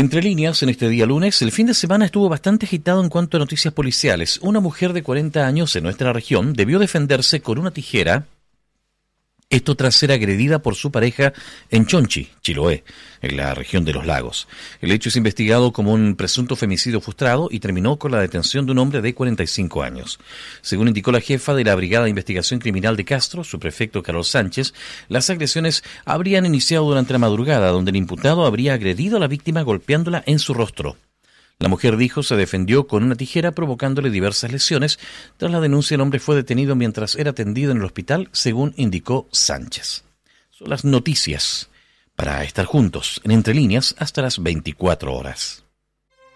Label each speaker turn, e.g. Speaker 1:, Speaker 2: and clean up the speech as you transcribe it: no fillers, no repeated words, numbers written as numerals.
Speaker 1: Entre líneas, en este día lunes, el fin de semana estuvo bastante agitado en cuanto a noticias policiales. Una mujer de 40 años en nuestra región debió defenderse con una tijera, esto tras ser agredida por su pareja en Chonchi, Chiloé, en la región de los Lagos. El hecho es investigado como un presunto femicidio frustrado y terminó con la detención de un hombre de 45 años. Según indicó la jefa de la Brigada de Investigación Criminal de Castro, su prefecto Carlos Sánchez, las agresiones habrían iniciado durante la madrugada, donde el imputado habría agredido a la víctima golpeándola en su rostro. La mujer dijo se defendió con una tijera provocándole diversas lesiones. Tras la denuncia, el hombre fue detenido mientras era atendido en el hospital, según indicó Sánchez. Son las noticias para estar juntos en Entre Líneas hasta las 24 horas.